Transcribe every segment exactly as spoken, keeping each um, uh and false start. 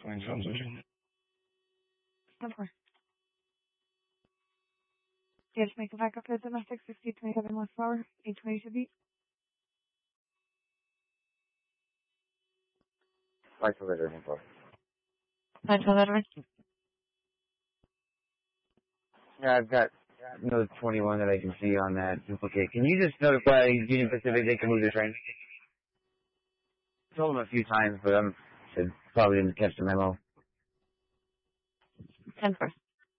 Fine, sounds urgent. Of course. Yeah, just make a backup for the domestic sixty twenty-seven West Flower, eight twenty-two beat. Five for veteran info. Five for veteran. Yeah, I've got no twenty-one that I can see on that duplicate. Can you just notify Union Pacific they can move the train? I told them a few times, but I'm I probably didn't catch the memo. ten four.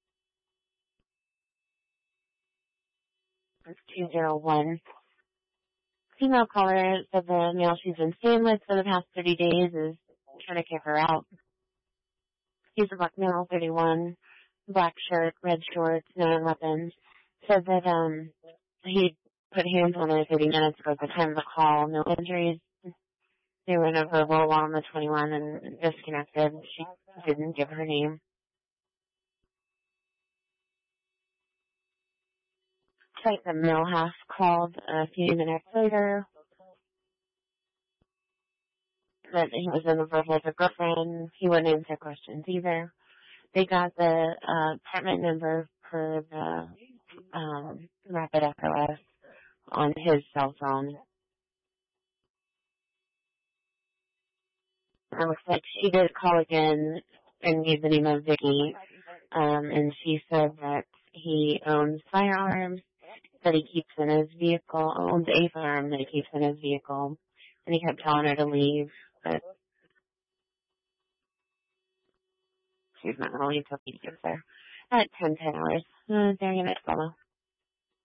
That's two zero one. Female caller said the male she's been staying with for the past thirty days is trying to kick her out. He's a black male, thirty-one, black shirt, red shorts, no weapons. Said that um he put hands on her thirty minutes ago at the time of the call, no injuries. They were in a verbal on the twenty-one and disconnected. She didn't give her name. Titan Millhouse called a few minutes later that he was in a verbal with a girlfriend. He wouldn't answer questions either. They got the uh, apartment number for the um, Rapid S O S on his cell phone. It looks like she did call again and gave the name of Vicky, um, and she said that he owns firearms that he keeps in his vehicle, owns a firearm that he keeps in his vehicle, and he kept telling her to leave, but she's not going to leave till he gets there at ten ten hours. Uh, they're going to follow.